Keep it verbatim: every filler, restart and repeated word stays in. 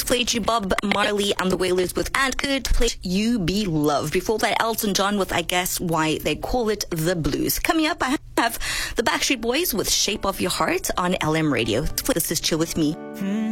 played you Bob Marley and the Wailers with And Good, played You Be Loved. Before that, Elton John with I Guess Why They Call It the Blues. Coming up, I have the Backstreet Boys with Shape of Your Heart on L M Radio. This is Chill With Me.